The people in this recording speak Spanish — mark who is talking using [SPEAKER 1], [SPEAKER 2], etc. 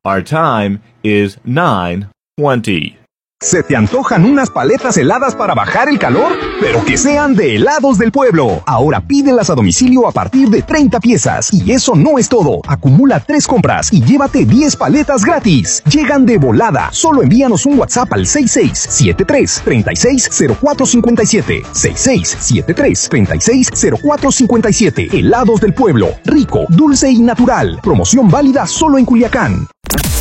[SPEAKER 1] Our time is 9:20.
[SPEAKER 2] ¿Se te antojan unas paletas heladas para bajar el calor? Pero que sean de Helados del Pueblo. Ahora pídelas a domicilio a partir de 30 piezas. Y eso no es todo. Acumula 3 compras y llévate 10 paletas gratis. Llegan de volada. Solo envíanos un WhatsApp al 6673-360457. 6673-360457. Helados del Pueblo. Rico, dulce y natural. Promoción válida solo en Culiacán.